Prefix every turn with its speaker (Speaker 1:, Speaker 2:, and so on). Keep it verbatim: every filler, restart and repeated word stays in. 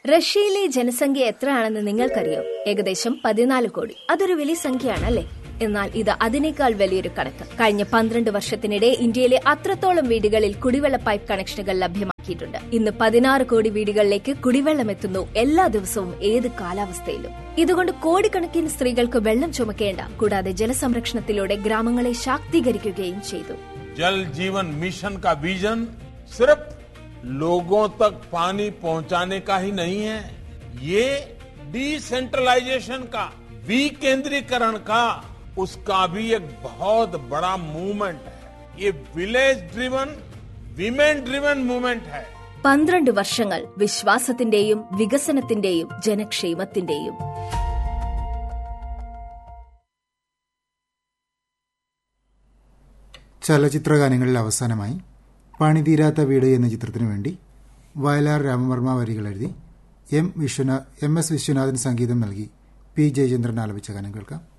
Speaker 1: റഷ്യയിലെ ജനസംഖ്യ എത്രയാണെന്ന് നിങ്ങൾക്കറിയോ? ഏകദേശം പതിനാല് കോടി. അതൊരു വലിയ സംഖ്യയാണ് അല്ലേ? എന്നാൽ ഇത് അതിനേക്കാൾ വലിയൊരു കണക്ക്. കഴിഞ്ഞ പന്ത്രണ്ട് വർഷത്തിനിടെ ഇന്ത്യയിലെ അത്രത്തോളം വീടുകളിൽ കുടിവെള്ള പൈപ്പ് കണക്ഷനുകൾ ലഭ്യമാക്കിയിട്ടുണ്ട്. ഇന്ന് പതിനാറ് കോടി വീടുകളിലേക്ക് കുടിവെള്ളം എത്തുന്നു എല്ലാ ദിവസവും, ഏത് കാലാവസ്ഥയിലും. ഇതുകൊണ്ട് കോടിക്കണക്കിന് സ്ത്രീകൾക്ക് വെള്ളം ചുമക്കേണ്ട. കൂടാതെ ജലസംരക്ഷണത്തിലൂടെ ഗ്രാമങ്ങളെ ശാക്തീകരിക്കുകയും ചെയ്തു.
Speaker 2: जल जीवन मिशन का विजन सिर्फ लोगों तक पानी पहुंचाने का ही नहीं है, ये डिसेंट्रलाइजेशन का, विकेंद्रीकरण का, उसका भी एक बहुत बड़ा मूवमेंट है. ये village driven, women driven movement है.
Speaker 1: പന്ത്രണ്ട് വർഷങ്ങൾ വിശ്വാസത്തിന്റെയും വികസനത്തിന്റെയും ജനക്ഷേമത്തിന്റെയും.
Speaker 3: ചലച്ചിത്രഗാനങ്ങളിൽ അവസാനമായി പണിതീരാത്ത വീട് എന്ന ചിത്രത്തിനു വേണ്ടി വയലാർ രാമവർമ്മ വരികൾ എഴുതി M Vishwanath M S Viswanathan സംഗീതം നൽകി പി ജയചന്ദ്രൻ ആലപിച്ച ഗാനം കേൾക്കാം.